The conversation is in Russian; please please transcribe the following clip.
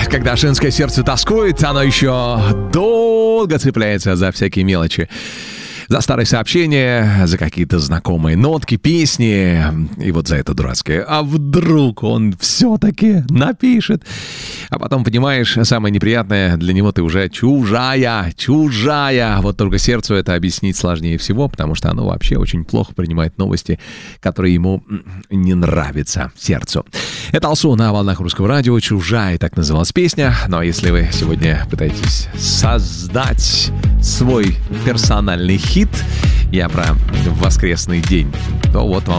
когда женское сердце тоскует, оно еще долго цепляется за всякие мелочи. За старые сообщения, за какие-то знакомые нотки, песни, и вот за это дурацкое. А вдруг он все-таки напишет? А потом, понимаешь, самое неприятное, для него ты уже чужая. Вот только сердцу это объяснить сложнее всего, потому что оно вообще очень плохо принимает новости, которые ему не нравятся сердцу. Это Алсу на волнах Русского радио. «Чужая» — так называлась песня. Ну а если вы сегодня пытаетесь создать свой персональный хит, я про воскресный день, то вот вам